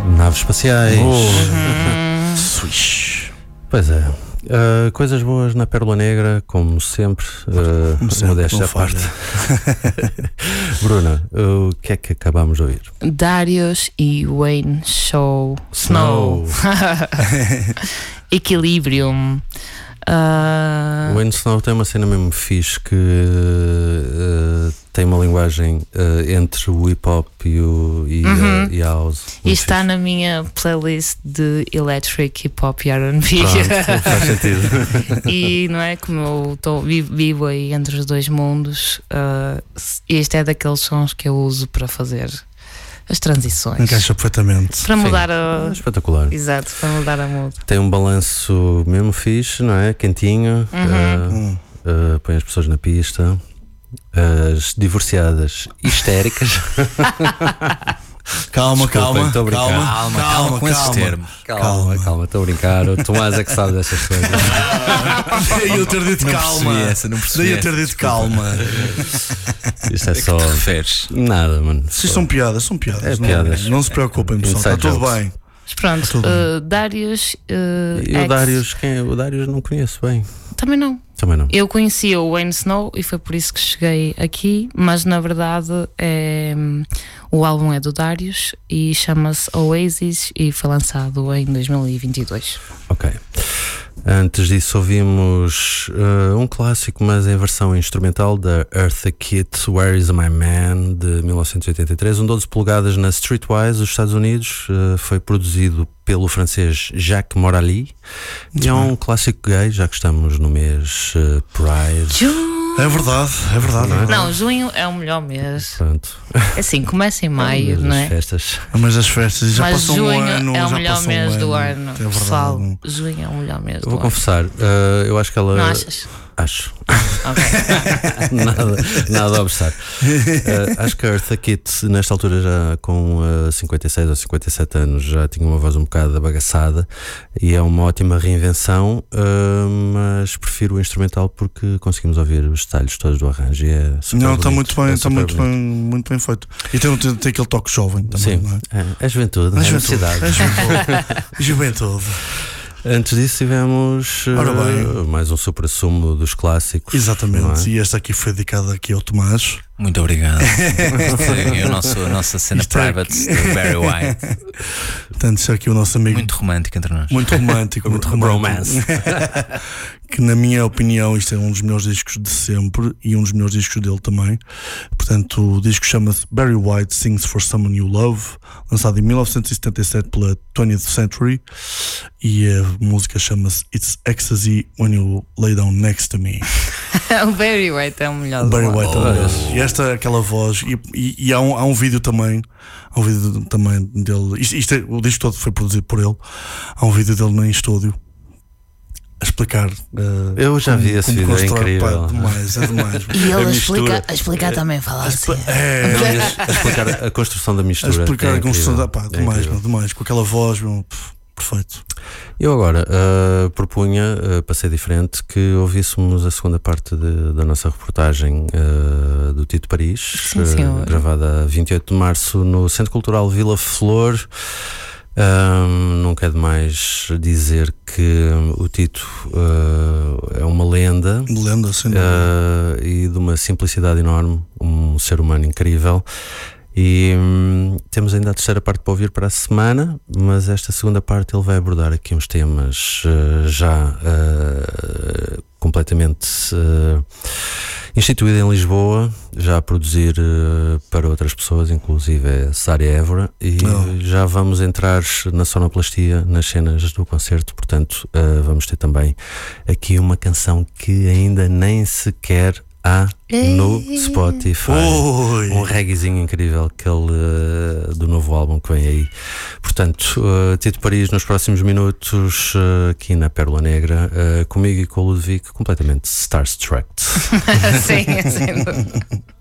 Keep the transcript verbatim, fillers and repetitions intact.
Naves espaciais. Uhum. Swish. Pois é. Uh, coisas boas na Pérola Negra, como sempre, uh, como sempre modéstia à parte. Bruna, uh, o que é que acabámos de ouvir? Darius e Wayne Show Snow. Equilibrium. Uh... Wayne Snow tem uma cena mesmo fixe que uh, tem uma linguagem uh, entre o hip hop e, o, e, uhum. uh, e a house. E está fixe na minha playlist de Electric Hip Hop e R and B. Pronto, faz sentido. E não é como eu tô, vivo, vivo aí entre os dois mundos, uh, este é daqueles sons que eu uso para fazer as transições. Encaixa perfeitamente. Para mudar Sim, a. É espetacular. Exato, para mudar a mood. Tem um balanço mesmo fixe, não é? Quentinho. Uhum. Uh, uh, põe as pessoas na pista. As divorciadas histéricas. Calma, Desculpem, calma, calma, calma, calma, calma com esses termos. Calma, calma, estou a brincar. O Tomás é que sabe dessas coisas. Daí eu ter dito não calma. Percebi essa, não percebi. Daí eu ter dito calma. Isto é A só. que te referes? Nada, mano. Isto são piadas, são piadas. É não, piadas. não se preocupem, pessoal. Está Inside tudo jokes. bem. Mas pronto, Tudo uh, Darius. Uh, E o X, Darius, quem é? O Darius não conheço bem. Também não. Também não. Eu conhecia o Wayne Snow e foi por isso que cheguei aqui, mas na verdade é, o álbum é do Darius e chama-se Oasis e foi lançado em dois mil e vinte e dois. Ok. Antes disso ouvimos uh, um clássico, mas em versão instrumental, da Eartha Kitt, Where Is My Man, de mil novecentos e oitenta e três, um doze polegadas na Streetwise dos Estados Unidos. Uh, foi produzido pelo francês Jacques Morali. E é um clássico gay, já que estamos no mês uh, Pride. Ju- É verdade, é verdade. É verdade. Não, junho é o melhor mês. Pronto. É assim, começa em maio, Mês não das é? festas. Mas as festas já Mas passou junho um ano. é o já melhor passou mês um do ano. ano. É verdade. Pessoal, junho é o melhor mês Eu do vou ano. confessar, uh, eu acho que ela. Não achas? Acho. Ok. nada, nada a obstar. Uh, acho que a Eartha Kitt, nesta altura, já com uh, cinquenta e seis ou cinquenta e sete anos, já tinha uma voz um bocado abagaçada e é uma ótima reinvenção, uh, mas prefiro o instrumental porque conseguimos ouvir os detalhes todos do arranjo. E é super Não, está bonito, muito bem, é está super muito bonito. bem, muito bem feito. E tem, tem, tem aquele toque jovem também, Sim, não é? é, é juventude, É é juventude, necessidade. é juventude. Juventude. Antes disso tivemos uh, Ora bem. mais um super assumo dos clásicos. Exatamente, não é? e este aqui foi dedicado aqui ao Tomás. Muito obrigado. Este é o nosso, a nossa cena Isto é private aqui. do Barry White. Portanto, isso é aqui o nosso amigo. Muito romântico entre nós. Muito romântico, muito romântico. Romance. Que na minha opinião isto é um dos melhores discos de sempre e um dos melhores discos dele também. Portanto, o disco chama-se Barry White Sings for Someone You Love, lançado em mil novecentos e setenta e sete pela twentieth Century, e a música chama-se It's Ecstasy When You Lay Down Next to Me. O Barry White é o melhor O Barry do White ano. é oh. E esta é aquela voz, e, e, e há, um, há um vídeo também, há um vídeo também dele. Isto, isto é, o disco todo foi produzido por ele. Há um vídeo dele em estúdio a explicar. Uh, Eu já vi esse vídeo, é incrível. Pá, demais, é demais. E A ele a mistura. explicar, a explicar também fala assim. É, A explicar a construção da a mistura. explicar é a construção da. incrível, Pá, é demais, incrível. meu, demais. Com aquela voz, meu, pff, perfeito. Eu agora uh, propunha, uh, para ser diferente, que ouvíssemos a segunda parte de, da nossa reportagem uh, do Tito Paris, Sim, senhor. uh, gravada a vinte e oito de março no Centro Cultural Vila Flor. Um, não quero demais dizer que o Tito uh, é uma lenda. Lenda, sem dúvida. Uh, e de uma simplicidade enorme, um ser humano incrível. E hum, temos ainda a terceira parte para ouvir para a semana, mas esta segunda parte ele vai abordar aqui uns temas uh, já uh, completamente uh, instituído em Lisboa, já a produzir uh, para outras pessoas, inclusive é Sária Évora, e Oh. já vamos entrar na sonoplastia, nas cenas do concerto, portanto uh, vamos ter também aqui uma canção que ainda nem sequer há no Spotify. Oi. Um reggaezinho incrível, aquele uh, do novo álbum que vem aí. Portanto, uh, Tito Paris nos próximos minutos, uh, aqui na Pérola Negra, uh, comigo e com o Ludovico, completamente starstruck. Sim, sim.